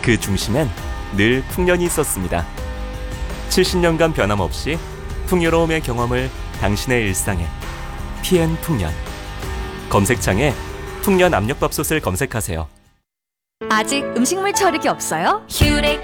그 중심엔 늘 풍년이 있었습니다. 70년간 변함없이 풍요로움의 경험을 당신의 일상에 TN 풍년. 검색창에 풍년 압력밥솥을 검색하세요. 아직 음식물 처리기 없어요?